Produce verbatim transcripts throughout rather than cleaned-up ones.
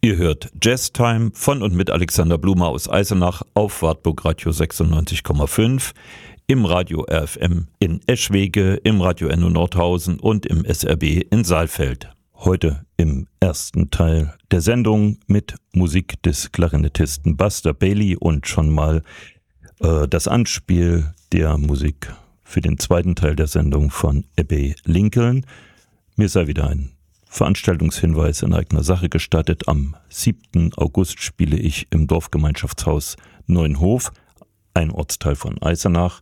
Ihr hört Jazz Time von und mit Alexander Blumer aus Eisenach auf Wartburg Radio sechsundneunzig Komma fünf, im Radio R F M in Eschwege, im Radio Enno Nordhausen und im S R B in Saalfeld. Heute im ersten Teil der Sendung mit Musik des Klarinettisten Buster Bailey und schon mal äh, das Anspiel der Musik für den zweiten Teil der Sendung von Abbey Lincoln. Mir sei wieder ein Veranstaltungshinweis in eigener Sache gestattet. Am siebten August spiele ich im Dorfgemeinschaftshaus Neuenhof, ein Ortsteil von Eisenach.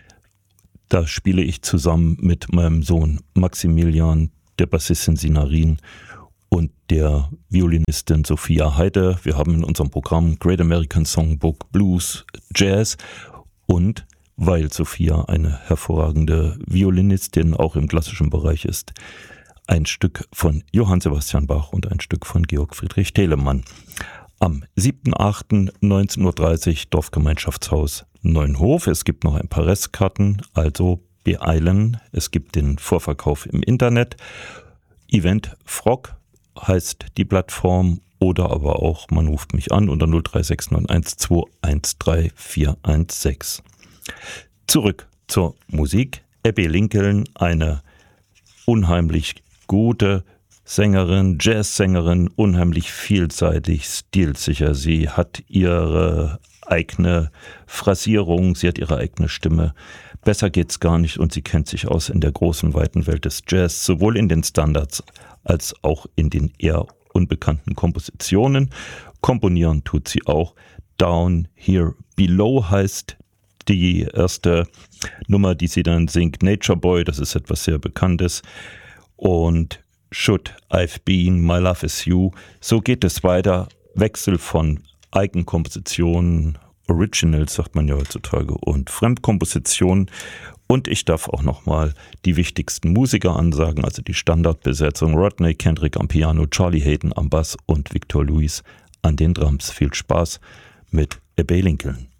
Da spiele ich zusammen mit meinem Sohn Maximilian, der Bassistin Sinarin und der Violinistin Sophia Heide. Wir haben in unserem Programm Great American Songbook Blues Jazz, und weil Sophia eine hervorragende Violinistin auch im klassischen Bereich ist, ein Stück von Johann Sebastian Bach und ein Stück von Georg Friedrich Telemann. Am siebten achten neunzehn Uhr dreißig Dorfgemeinschaftshaus Neuenhof. Es gibt noch ein paar Restkarten, also beeilen. Es gibt den Vorverkauf im Internet. Event Frog heißt die Plattform, oder aber auch man ruft mich an unter null drei sechs neun eins zwei eins drei vier eins sechs. Zurück zur Musik. Abbey Lincoln, eine unheimlich gute Sängerin, Jazzsängerin, unheimlich vielseitig, stilsicher. Sie hat ihre eigene Phrasierung, sie hat ihre eigene Stimme. Besser geht's gar nicht, und sie kennt sich aus in der großen, weiten Welt des Jazz, sowohl in den Standards als auch in den eher unbekannten Kompositionen. Komponieren tut sie auch. Down Here Below heißt die erste Nummer, die sie dann singt. Nature Boy, das ist etwas sehr Bekanntes. Und Should I've Been, My Love Is You. So geht es weiter. Wechsel von Eigenkompositionen, Originals sagt man ja heutzutage, und Fremdkompositionen. Und ich darf auch nochmal die wichtigsten Musiker ansagen, also die Standardbesetzung: Rodney Kendrick am Piano, Charlie Hayden am Bass und Victor Lewis an den Drums. Viel Spaß mit Abbey Lincoln.